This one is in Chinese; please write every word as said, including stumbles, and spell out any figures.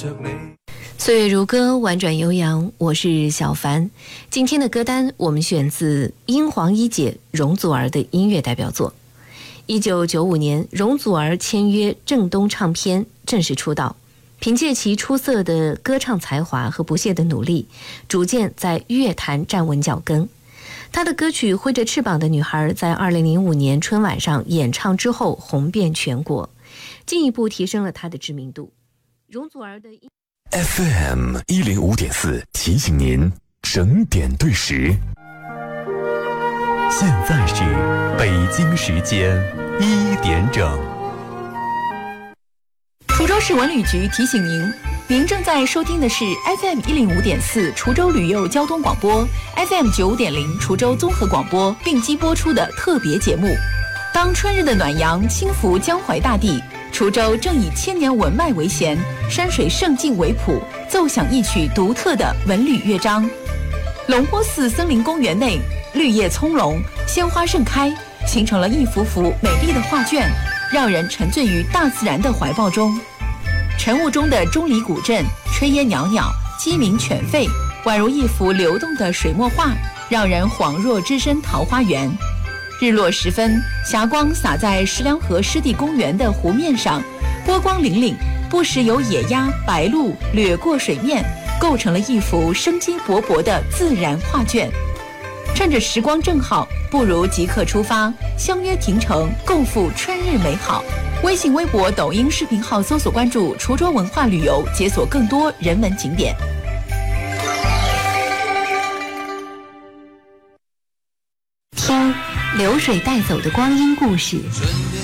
岁月如歌，婉转悠扬，我是小凡。今天的歌单我们选自英皇一姐容祖儿的音乐代表作。一九九五年，容祖儿签约正东唱片，正式出道。凭借其出色的歌唱才华和不懈的努力，逐渐在乐坛站稳脚跟。她的歌曲《挥着翅膀的女孩》在二零零五年春晚上演唱之后红遍全国，进一步提升了她的知名度。容祖儿的 F M 一零五点四提醒您整点对时，现在是北京时间一点整。 滁州市文旅局提醒您，您正在收听的是 F M 一零五点四滁州旅游交通广播 ，F M 九五点零滁州综合广播并机播出的特别节目。当春日的暖阳轻拂江淮大地，滁州正以千年文脉为弦，山水胜境为谱，奏响一曲独特的文旅乐章。龙坡寺森林公园内，绿叶葱茏，鲜花盛开，形成了一幅幅美丽的画卷，让人沉醉于大自然的怀抱中。晨雾中的钟离古镇，炊烟袅袅，鸡鸣犬吠，宛如一幅流动的水墨画，让人恍若置身桃花源。日落时分，霞光洒在石梁河湿地公园的湖面上，波光粼粼，不时有野鸭、白鹭掠过水面，构成了一幅生机勃勃的自然画卷。趁着时光正好，不如即刻出发，相约亭城，共赴春日美好。微信、微博、抖音视频号搜索关注滁州文化旅游，解锁更多人文景点。 听流水带走的光阴故事。